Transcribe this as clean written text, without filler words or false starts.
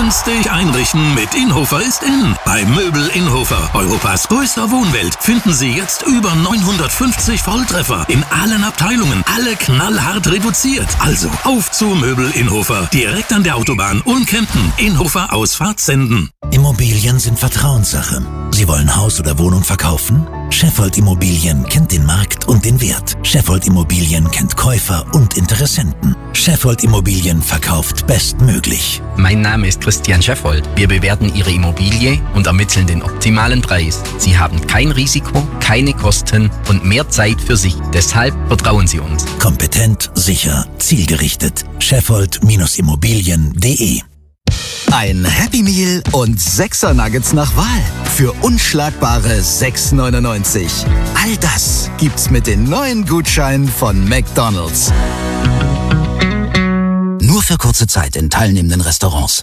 kannst dich einrichten mit Inhofer ist in. Bei Möbel Inhofer, Europas größter Wohnwelt, finden Sie jetzt über 950 Volltreffer in allen Abteilungen. Alle knallhart reduziert. Also auf zu Möbel Inhofer. Direkt an der Autobahn Unkempen. Inhofer Ausfahrt Senden. Immobilien sind Vertrauenssache. Sie wollen Haus oder Wohnung verkaufen? Scheffold Immobilien kennt den Markt und den Wert. Scheffold Immobilien kennt Käufer und Interessenten. Scheffold Immobilien verkauft bestmöglich. Mein Name ist Christian Scheffold. Wir bewerten Ihre Immobilie und ermitteln den optimalen Preis. Sie haben kein Risiko, keine Kosten und mehr Zeit für sich. Deshalb vertrauen Sie uns. Kompetent, sicher, zielgerichtet. Scheffold-Immobilien.de. Ein Happy Meal und 6er Nuggets nach Wahl für unschlagbare 6,99. All das gibt's mit den neuen Gutscheinen von McDonald's. Nur für kurze Zeit in teilnehmenden Restaurants.